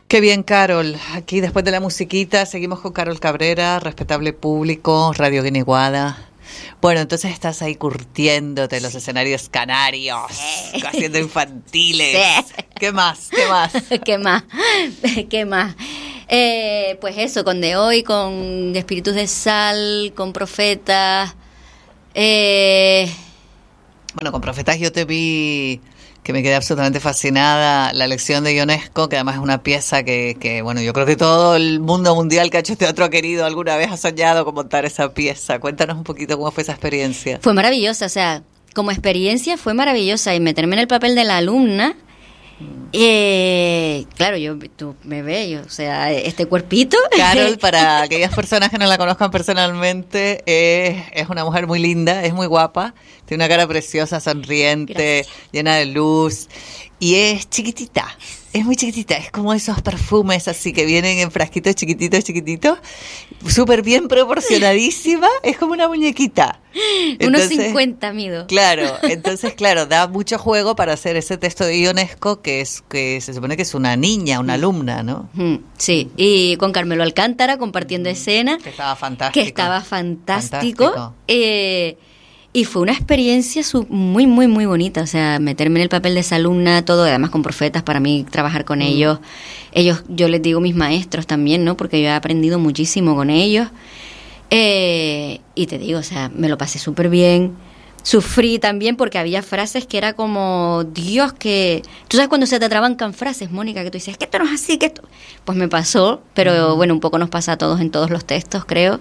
Qué bien, Carol. Aquí después de la musiquita seguimos con Carol Cabrera, respetable público, Radio Guiniguada. Bueno, entonces estás ahí curtiéndote los escenarios canarios, haciendo infantiles. Sí. ¿Qué más? ¿Qué más? ¿Qué más? ¿Qué más? Pues eso, con De Hoy, con Espíritus de Sal, con Profetas. Bueno, con Profetas yo te vi que me quedé absolutamente fascinada, la lección de Ionesco, que además es una pieza que, bueno, yo creo que todo el mundo mundial que ha hecho teatro ha querido alguna vez, ha soñado con montar esa pieza. Cuéntanos un poquito cómo fue esa experiencia. Fue maravillosa, o sea, como experiencia fue maravillosa, y meterme en el papel de la alumna. Claro, tú me ves, o sea, este cuerpito. Carol, para aquellas personas que no la conozcan personalmente, es una mujer muy linda, es muy guapa, tiene una cara preciosa, sonriente, gracias, llena de luz, y es chiquitita, es muy chiquitita, es como esos perfumes así que vienen en frasquitos chiquititos, súper bien proporcionadísima, es como una muñequita. Unos 50 mido. Claro, entonces, claro, da mucho juego para hacer ese texto de Ionesco, que se supone que es una niña, una alumna, ¿no? Sí, y con Carmelo Alcántara compartiendo escena. Que estaba fantástico. Fantástico. Y fue una experiencia muy, muy, muy bonita, o sea, meterme en el papel de esa alumna, todo, además con Profetas, para mí trabajar con ellos, yo les digo mis maestros también, ¿no? Porque yo he aprendido muchísimo con ellos. Y te digo, o sea, me lo pasé súper bien. Sufrí también porque había frases que era como, Dios, que... Tú sabes cuando se te atrabancan frases, Mónica, que tú dices, es que esto no es así, que esto... Pues me pasó, pero bueno, un poco nos pasa a todos en todos los textos, creo.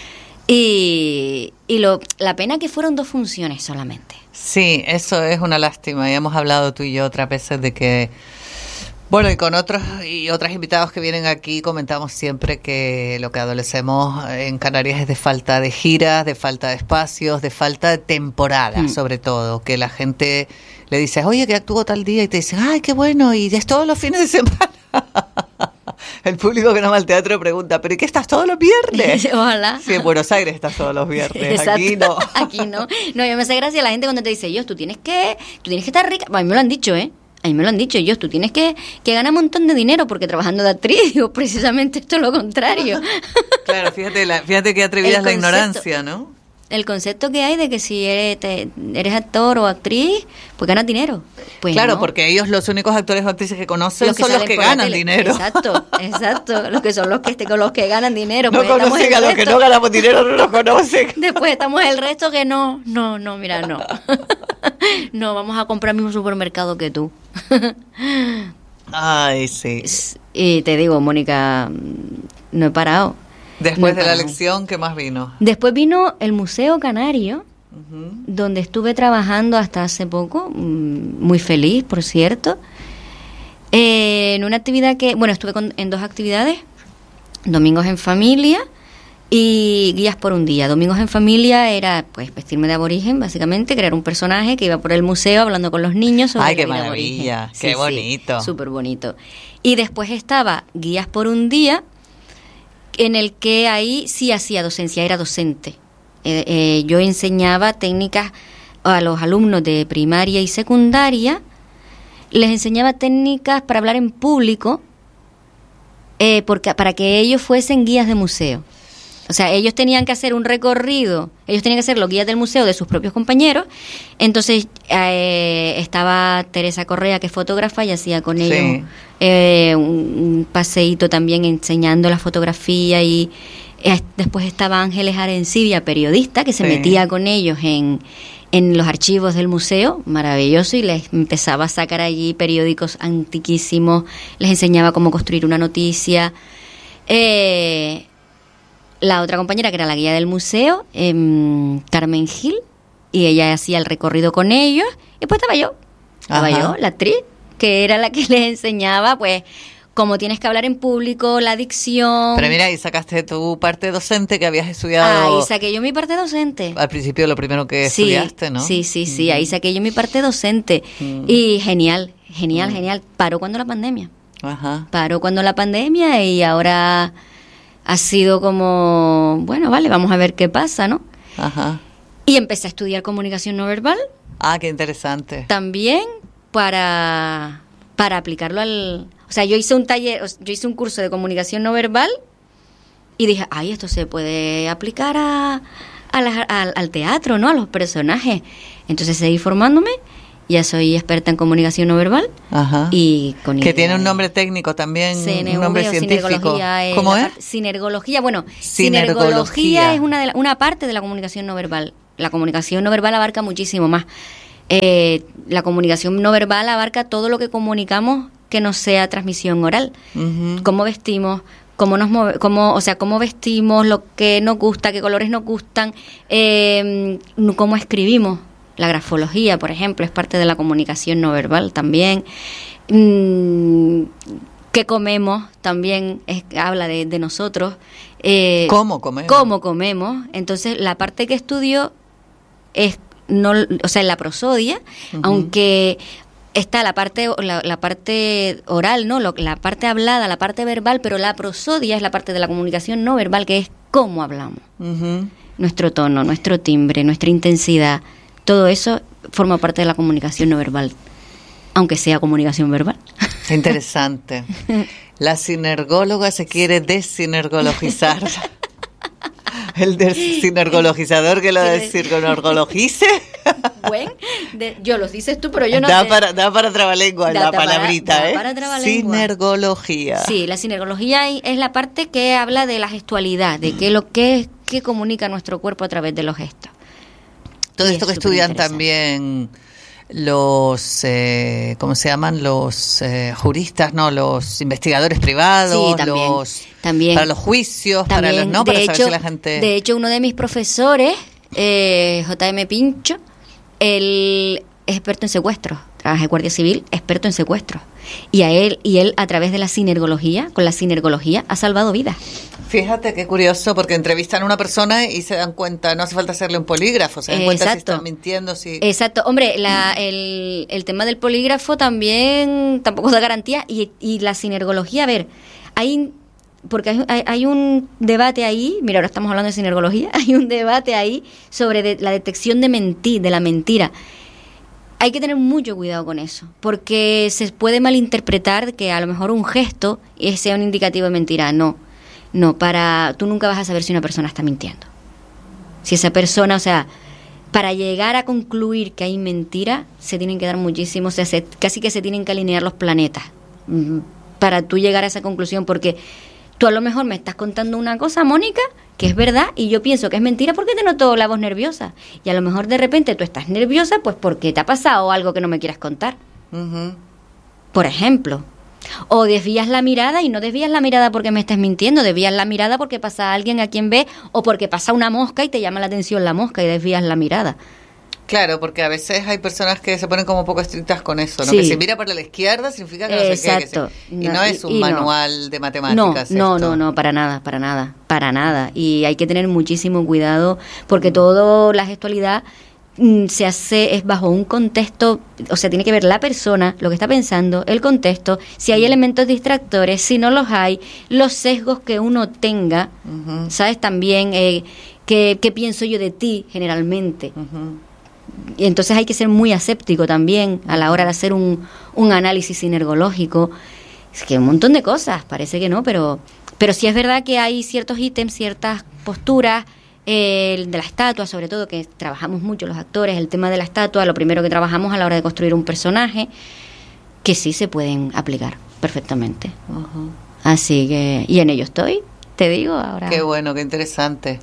Y la pena que fueron 2 funciones solamente. Sí, eso es una lástima. Ya hemos hablado tú y yo otras veces de que... Bueno, y con otros y otras invitados que vienen aquí comentamos siempre que lo que adolecemos en Canarias es de falta de giras, de falta de espacios, de falta de temporada, sobre todo, que la gente le dice, oye, que actúo tal día, y te dicen, ay, qué bueno, y es todos los fines de semana. El público que no va al teatro pregunta, ¿pero y qué estás todos los viernes? Ojalá. Sí, en Buenos Aires estás todos los viernes. Exacto. Aquí no. Aquí no. No, yo me hace gracia la gente cuando te dice, Dios, tú tienes que estar rica. Bueno, a mí me lo han dicho, A mí me lo han dicho, tú tienes que ganar un montón de dinero porque trabajando de actriz, digo, precisamente esto es lo contrario. Claro, fíjate que atrevida es la ignorancia, ¿no? El concepto que hay de que si eres actor o actriz, pues ganas dinero. Pues claro, no. Porque ellos los únicos actores o actrices que conocen son los que ganan dinero. Exacto, los que son los que ganan dinero. No pues conocen a los que no ganamos dinero, no los conocen. Después estamos el resto que no, mira, no. No, vamos a comprar el mismo supermercado que tú. Ay, sí. Y te digo, Mónica, no he parado. Después de la lección, ¿qué más vino? Después vino el Museo Canario, donde estuve trabajando hasta hace poco, muy feliz, por cierto, en una actividad estuve en 2 actividades, Domingos en Familia y Guías por un Día. Domingos en Familia era, pues, vestirme de aborigen, básicamente, crear un personaje que iba por el museo hablando con los niños sobre ¡ay, qué la vida maravilla! aborigen. ¡Qué sí, bonito! Sí, súper bonito. Y después estaba Guías por un Día, en el que ahí sí hacía docencia, era docente. Yo enseñaba técnicas a los alumnos de primaria y secundaria, les enseñaba técnicas para hablar en público, para que ellos fuesen guías de museo. O sea, ellos tenían que hacer un recorrido, ellos tenían que ser los guías del museo de sus propios compañeros. Entonces estaba Teresa Correa, que es fotógrafa, y hacía con ellos un paseíto también enseñando la fotografía. Y después estaba Ángeles Arencibia, periodista, que se metía con ellos en los archivos del museo, maravilloso, y les empezaba a sacar allí periódicos antiquísimos, les enseñaba cómo construir una noticia. La otra compañera, que era la guía del museo, Carmen Gil, y ella hacía el recorrido con ellos, y después estaba yo, la actriz, que era la que les enseñaba, pues, cómo tienes que hablar en público, la dicción. Pero mira, ahí sacaste tu parte docente que habías estudiado. Ahí saqué yo mi parte docente. Al principio lo primero que estudiaste, ¿no? Sí, ahí saqué yo mi parte docente. Y genial. Paró cuando la pandemia. Paró cuando la pandemia y ahora ha sido como, bueno, vale, vamos a ver qué pasa, ¿no? Y empecé a estudiar comunicación no verbal. Ah, qué interesante. También para aplicarlo al... O sea, yo hice un curso de comunicación no verbal y dije, ay, esto se puede aplicar al teatro, ¿no? A los personajes. Entonces seguí formándome, ya soy experta en comunicación no verbal. Ajá. Y que tiene un nombre técnico también, un nombre científico. ¿Cómo es? Sinergología. Bueno, sinergología es una parte de la comunicación no verbal. La comunicación no verbal abarca muchísimo más. La comunicación no verbal abarca todo lo que comunicamos que no sea transmisión oral. Uh-huh. Cómo vestimos, cómo vestimos, lo que nos gusta, qué colores nos gustan, cómo escribimos. La grafología, por ejemplo, es parte de la comunicación no verbal también. ¿Qué comemos? También habla de nosotros. ¿Cómo comemos? ¿Cómo comemos? Entonces, la parte que estudio es, no, o sea, en la prosodia, uh-huh. Aunque está la parte oral, ¿no? La parte hablada, la parte verbal, pero la prosodia es la parte de la comunicación no verbal, que es cómo hablamos. Uh-huh. Nuestro tono, nuestro timbre, nuestra intensidad. Todo eso forma parte de la comunicación no verbal, aunque sea comunicación verbal. Interesante. La sinergóloga se quiere desinergologizar. El sinergologizador que lo desinergologice. Bueno, yo los dices tú, pero yo no da sé. Da para trabalengua la palabrita, para sinergología. Sí, la sinergología es la parte que habla de la gestualidad, de qué comunica nuestro cuerpo a través de los gestos. Todo esto que estudian también los, ¿cómo se llaman? Los juristas, ¿no? Los investigadores privados, sí, también, para los juicios, también, para los, ¿no? Para saber si la gente... De hecho, uno de mis profesores, J.M. Pincho, él es experto en secuestros, trabaja en Guardia Civil, experto en secuestros. Y él a través de la sinergología, con la sinergología, ha salvado vidas. Fíjate qué curioso, porque entrevistan a una persona y se dan cuenta, no hace falta hacerle un polígrafo, se dan cuenta si están mintiendo. Exacto, hombre, el tema del polígrafo también tampoco da garantía, y la sinergología, a ver, porque hay un debate ahí, mira, ahora estamos hablando de sinergología, hay un debate ahí sobre la detección de la mentira. Hay que tener mucho cuidado con eso, porque se puede malinterpretar que a lo mejor un gesto sea un indicativo de mentira. No, tú nunca vas a saber si una persona está mintiendo. Si esa persona, o sea, para llegar a concluir que hay mentira, se tienen que dar muchísimo, o sea, casi que se tienen que alinear los planetas para tú llegar a esa conclusión, porque tú a lo mejor me estás contando una cosa, Mónica, que es verdad, y yo pienso que es mentira porque te noto la voz nerviosa. Y a lo mejor de repente tú estás nerviosa pues porque te ha pasado algo que no me quieras contar. Uh-huh. Por ejemplo. O desvías la mirada, y no desvías la mirada porque me estés mintiendo, desvías la mirada porque pasa alguien a quien ves, o porque pasa una mosca y te llama la atención la mosca y desvías la mirada. Claro, porque a veces hay personas que se ponen como un poco estrictas con eso, ¿no? Sí. Que si mira para la izquierda significa que no exacto. sé qué. Y no es un manual de matemáticas. No, para nada. Y hay que tener muchísimo cuidado, porque todo la gestualidad se hace, es bajo un contexto, o sea, tiene que ver la persona, lo que está pensando, el contexto, si hay elementos distractores, si no los hay, los sesgos que uno tenga, uh-huh. ¿Sabes? También, ¿qué pienso yo de ti generalmente? Uh-huh. Y entonces hay que ser muy aséptico también a la hora de hacer un análisis sinergológico. Es que un montón de cosas, parece que no, pero sí es verdad que hay ciertos ítems, ciertas posturas, de la estatua, sobre todo, que trabajamos mucho los actores, el tema de la estatua, lo primero que trabajamos a la hora de construir un personaje, que sí se pueden aplicar perfectamente. Uh-huh. Así que, y en ello estoy. Te digo ahora. Qué bueno, qué interesante.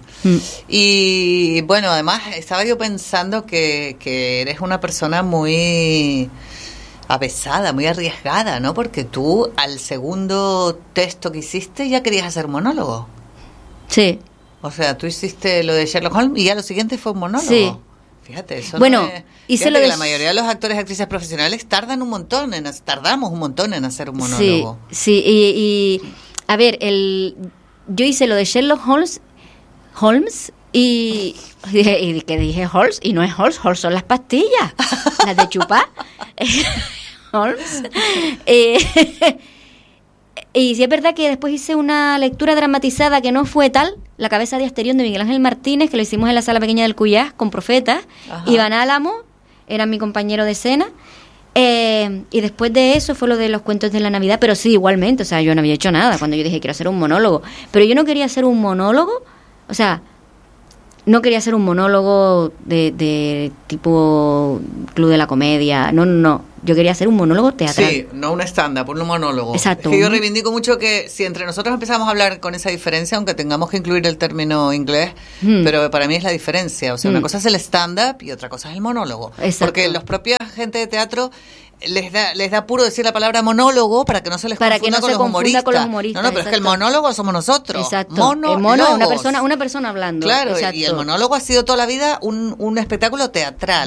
Y bueno, además estaba yo pensando que eres una persona muy avesada, muy arriesgada, ¿no? Porque tú al segundo texto que hiciste ya querías hacer monólogo. Sí. O sea, tú hiciste lo de Sherlock Holmes y ya lo siguiente fue un monólogo. Sí. Fíjate, eso bueno, no es... Fíjate que la mayoría de los actores y actrices profesionales tardamos un montón en hacer un monólogo. Sí, y a ver, yo hice lo de Sherlock Holmes y que dije Holmes, y no es Holmes son las pastillas, las de chupar. Holmes. Y sí es verdad que después hice una lectura dramatizada que no fue tal, La cabeza de Asterión de Miguel Ángel Martínez, que lo hicimos en la sala pequeña del Cuyás con Profetas. Ajá. Iván Álamo era mi compañero de escena. Y después de eso fue lo de los cuentos de la Navidad, pero sí, igualmente, o sea, yo no había hecho nada cuando yo dije quiero hacer un monólogo, pero yo no quería hacer un monólogo, o sea, no quería hacer un monólogo de tipo Club de la Comedia, no, yo quería hacer un monólogo teatral. Sí, no un stand-up, un monólogo. Exacto. Es que yo reivindico mucho que si entre nosotros empezamos a hablar con esa diferencia, aunque tengamos que incluir el término inglés, pero para mí es la diferencia. O sea, una cosa es el stand-up y otra cosa es el monólogo. Exacto. Porque los propios gente de teatro les da apuro decir la palabra monólogo para que no se les confunda con los humoristas. No, pero es que el monólogo somos nosotros. Exacto. Monólogos. Una persona hablando. Claro, exacto. y el monólogo ha sido toda la vida un espectáculo teatral.